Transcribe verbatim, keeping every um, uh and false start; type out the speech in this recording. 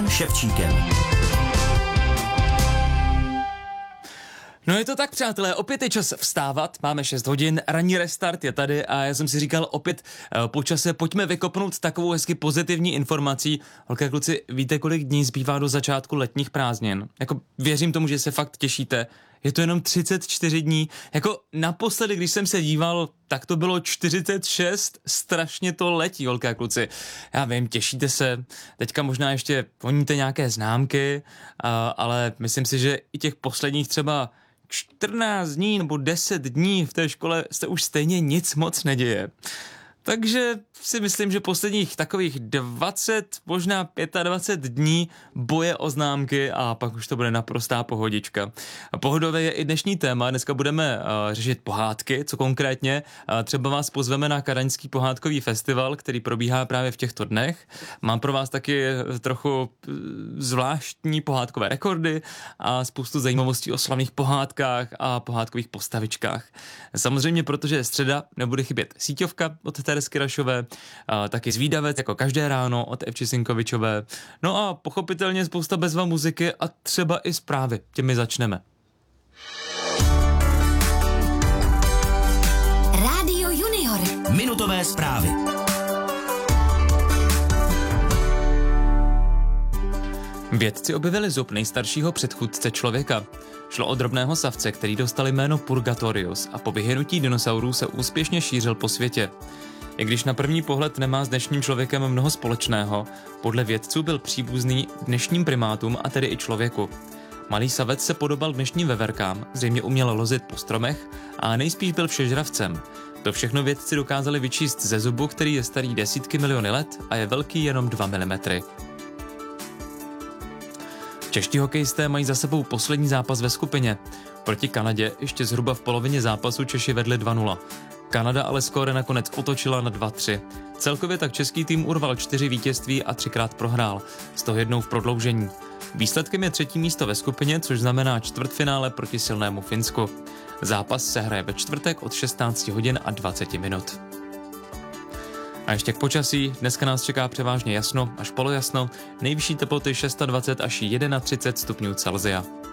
Radkem Ševčíkem. No je to tak, přátelé, opět je čas vstávat, máme šest hodin, ranní restart je tady a já jsem si říkal opět uh, po čase pojďme vykopnout takovou hezky pozitivní informací. Holky, kluci, víte, kolik dní zbývá do začátku letních prázdnin? Jako věřím tomu, že se fakt těšíte. Je to jenom třicet čtyři dní. Jako naposledy, když jsem se díval, tak to bylo čtyřicet šest. Strašně to letí, holky a kluci. Já vím, těšíte se. Teďka možná ještě voníte nějaké známky, uh, ale myslím si, že i těch posledních třeba čtrnáct dní nebo deset dní v té škole se už stejně nic moc neděje. Takže si myslím, že posledních takových dvacet, možná dvacet pět dní boje o známky a pak už to bude naprostá pohodička. Pohodové je i dnešní téma, dneska budeme uh, řešit pohádky, co konkrétně. Uh, třeba vás pozveme na Kadaňský pohádkový festival, který probíhá právě v těchto dnech. Mám pro vás taky trochu uh, zvláštní pohádkové rekordy a spoustu zajímavostí o slavných pohádkách a pohádkových postavičkách. Samozřejmě, protože je středa, nebude chybět síťovka od Teresky Rašové, a taky Zvídavec jako každé ráno od Evči Sinkovičové. No a pochopitelně spousta bezva muziky a třeba i zprávy. Těmi začneme. Rádio Junior. Minutové zprávy. Vědci objevili zub nejstaršího předchůdce člověka. Šlo o drobného savce, který dostal jméno Purgatorius a po vyhynutí dinosaurů se úspěšně šířil po světě. I když na první pohled nemá s dnešním člověkem mnoho společného, podle vědců byl příbuzný dnešním primátům a tedy i člověku. Malý savec se podobal dnešním veverkám, zřejmě uměl lozit po stromech a nejspíš byl všežravcem. To všechno vědci dokázali vyčíst ze zubu, který je starý desítky miliony let a je velký jenom dva milimetry. Čeští hokejisté mají za sebou poslední zápas ve skupině. Proti Kanadě ještě zhruba v polovině zápasu Češi vedli dva nula. Kanada ale skóre nakonec otočila na dva tři. Celkově tak český tým urval čtyři vítězství a třikrát prohrál, z toho jednou v prodloužení. Výsledkem je třetí místo ve skupině, což znamená čtvrtfinále proti silnému Finsku. Zápas se hraje ve čtvrtek od šestnáct hodin a dvacet minut. A ještě k počasí, dneska nás čeká převážně jasno až polojasno, nejvyšší teploty dvacet šest až třicet jedna stupňů Celsia.